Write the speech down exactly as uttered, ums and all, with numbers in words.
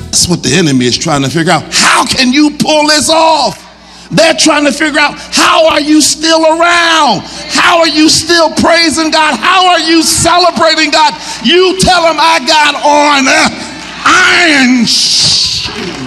That's what the enemy is trying to figure out. How can you pull this off? They're trying to figure out, how are you still around? How are you still praising God? How are you celebrating God? You tell them, I got on uh, iron shoes.